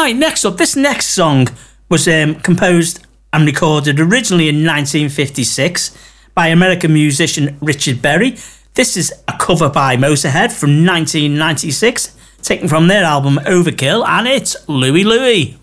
Right, next up, this next song was composed and recorded originally in 1956 by American musician Richard Berry. This is a cover by Motorhead from 1996, taken from their album Overkill, and it's Louie Louie.